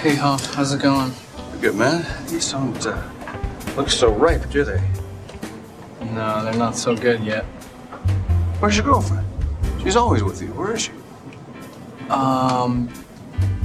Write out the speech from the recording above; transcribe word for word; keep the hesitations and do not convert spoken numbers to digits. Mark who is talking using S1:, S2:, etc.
S1: Hey, Hoff, how's it going?
S2: Good, man. These don't uh, look so ripe, do they?
S1: No, they're not so good yet.
S2: Where's your girlfriend? She's always with you. Where is she?
S1: Um,